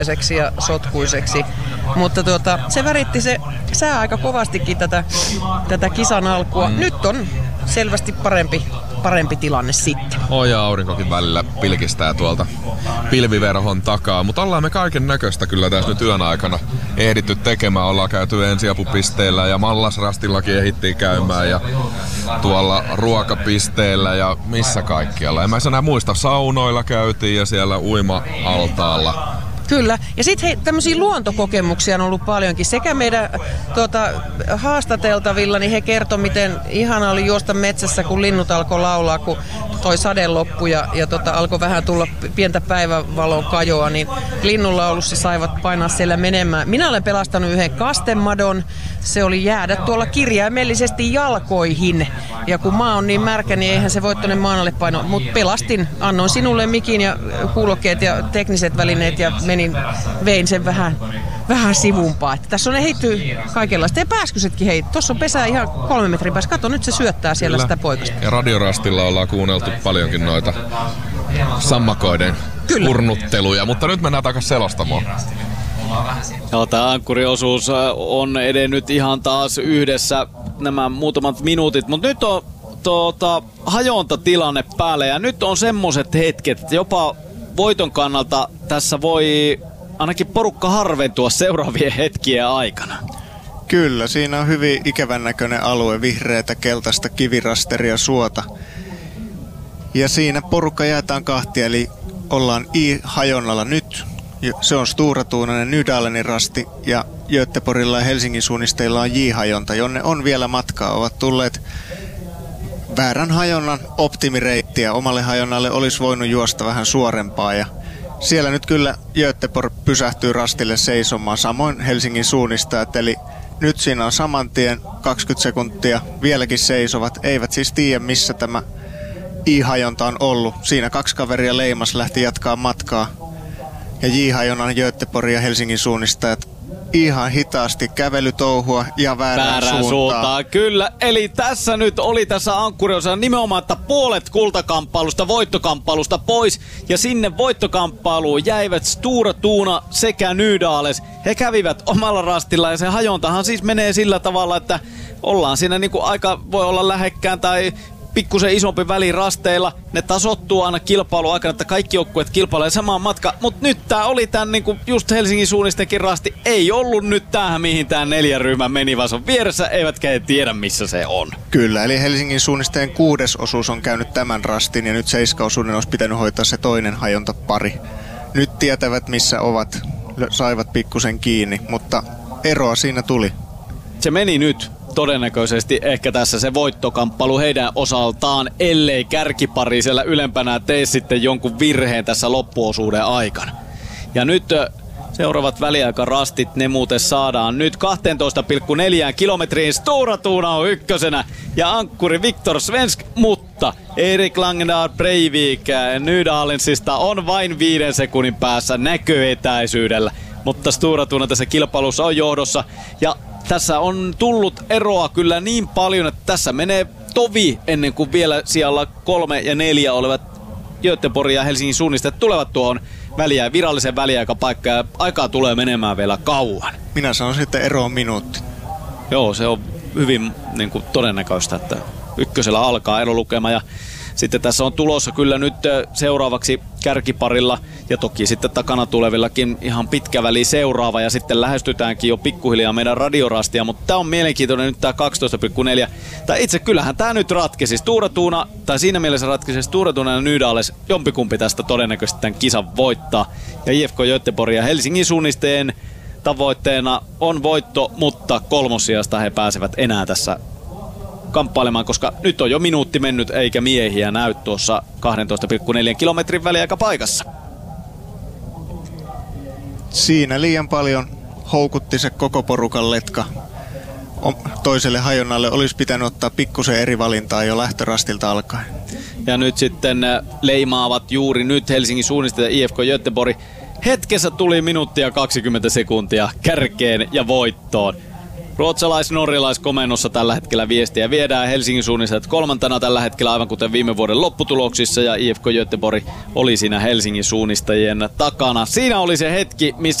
ja sotkuiseksi. Mutta se väritti se sää aika kovastikin tätä kisan alkua. Nyt on selvästi parempi tilanne sitten. Ja aurinkokin välillä pilkistää tuolta pilviverhon takaa, mutta ollaan me kaiken näköistä kyllä tässä nyt yön aikana ehditty tekemään. Ollaan käyty ensiapupisteillä ja Mallasrastillakin ehdittiin käymään ja tuolla ruokapisteellä ja missä kaikkialla. En mä enää muista, saunoilla käytiin ja siellä uima-altaalla. Kyllä. Ja sitten tämmöisiä luontokokemuksia on ollut paljonkin. Sekä meidän haastateltavilla, niin he kertoi, miten ihana oli juosta metsässä, kun linnut alkoi laulaa, kun toi sade loppui ja alkoi vähän tulla pientä päivävalon kajoa, niin linnunlaulussa saivat painaa siellä menemään. Minä olen pelastanut yhden kastemadon. Se oli jäädä tuolla kirjaimellisesti jalkoihin. Ja kun maa on niin märkä, niin eihän se voi tuonne maan alle painoa. Mutta pelastin, annoin sinulle mikin ja kuulokkeet ja tekniset välineet ja vein sen vähän sivumpaa. Että tässä on heittyy kaikenlaista. Ja pääskysetkin heittyy. Tuossa on pesää ihan 3 metrin päässä. Kato, nyt se syöttää siellä sitä poikasta. Ja radiorastilla ollaan kuunneltu paljonkin noita sammakoiden urnutteluja. Mutta nyt mennään takaisin selostamoon. Tämä ankkuriosuus on edennyt ihan taas yhdessä nämä muutamat minuutit, mutta nyt on hajontatilanne päällä ja nyt on semmoset hetket, että jopa voiton kannalta tässä voi ainakin porukka harventua seuraavien hetkien aikana. Kyllä, siinä on hyvin ikävän näköinen alue, vihreätä, keltaista kivirasteria, suota. Ja siinä porukka jaetaan kahtia, eli ollaan I-hajonnalla nyt. Se on Stora Tuunanen, Nydalenin rasti ja Göteborgilla ja Helsingin suunnisteilla on J-hajonta, jonne on vielä matkaa. Ovat tulleet väärän hajonnan optimireittiä. Omalle hajonnalle olisi voinut juosta vähän suorempaa ja siellä nyt kyllä Göteborg pysähtyy rastille seisomaan. Samoin Helsingin suunnistajat, eli nyt siinä on saman tien 20 sekuntia vieläkin seisovat. Eivät siis tiedä missä tämä I-hajonta on ollut. Siinä 2 kaveria leimas lähti jatkaa matkaa. Ja J-hajonnan Göteborg ja Helsingin suunnistajat ihan hitaasti kävelytouhua ja väärään suuntaan. Kyllä, eli tässä nyt oli tässä ankkuriossa nimenomaan, että puolet kultakamppailusta, voittokamppailusta pois. Ja sinne voittokamppailuun jäivät Stora Tuuna sekä Nydales. He kävivät omalla rastilla ja se hajontahan siis menee sillä tavalla, että ollaan siinä niinku aika, voi olla lähekkään tai pikkusen isompi väli rasteilla. Ne tasoittuu aina kilpailu aikana, että kaikki joukkueet kilpailee samaan matkaan. Mutta nyt tää oli tän niinku just Helsingin suunnistenkin rasti. Ei ollut nyt tähän, mihin tää 4 ryhmä meni, vaan se on vieressä, eivätkä he tiedä missä se on. Kyllä, eli Helsingin suunnisteen 6. osuus on käynyt tämän rastin ja nyt 7. osuuden olisi pitänyt hoitaa se toinen hajontapari. Nyt tietävät missä ovat, saivat pikkusen kiinni, mutta eroa siinä tuli. Se meni nyt. Todennäköisesti ehkä tässä se voittokamppailu heidän osaltaan, ellei kärkipari siellä ylempänä tee sitten jonkun virheen tässä loppuosuuden aikana. Ja nyt seuraavat väliaikarastit, ne muuten saadaan nyt 12,4 kilometriin. Stora Tuuna on ykkösenä ja ankkuri Viktor Svensk, mutta Erik Langendal Breivik Nydalensista on vain 5 sekunnin päässä näköetäisyydellä. Mutta Stora Tuuna tässä kilpailussa on johdossa ja tässä on tullut eroa kyllä niin paljon, että tässä menee tovi ennen kuin vielä siellä 3 ja 4 olevat Göteborg ja Helsingin suunnistajat tulevat tuohon virallisen väliaikapaikkaan ja aikaa tulee menemään vielä kauan. Minä sanoisin, että ero on minuutti. Joo, se on hyvin niin kuin todennäköistä, että ykkösellä alkaa erolukema ja sitten tässä on tulossa kyllä nyt seuraavaksi kärkiparilla ja toki sitten takana tulevillakin ihan pitkä väli seuraava ja sitten lähestytäänkin jo pikkuhiljaa meidän radiorastia, mutta tää on mielenkiintoinen nyt tää 12,4. Tai itse kyllähän tää nyt ratkesi Stora Tuuna, tai siinä mielessä ratkesi Stora Tuuna ja Nydales, jompikumpi tästä todennäköisesti tämän kisan voittaa. Ja IFK Göteborg ja Helsingin suunnisteen tavoitteena on voitto, mutta 3. sijasta he pääsevät enää tässä kamppailemaan, koska nyt on jo minuutti mennyt eikä miehiä näy tuossa 12,4 kilometrin väliaikapaikassa. Siinä liian paljon houkutti se koko porukan letka. Toiselle hajonnalle olisi pitänyt ottaa pikkusen eri valintaa jo lähtörastilta alkaen. Ja nyt sitten leimaavat juuri nyt Helsingin suunnistaja IFK Göteborg. Hetkessä tuli minuuttia 20 sekuntia kärkeen ja voittoon. ruotsalais-norjalaiskomennossa tällä hetkellä viestiä viedään Helsingin suunniset kolmantena tällä hetkellä, aivan kuten viime vuoden lopputuloksissa, ja IFK Göteborg oli siinä Helsingin suunnistajien takana. Siinä oli se hetki, missä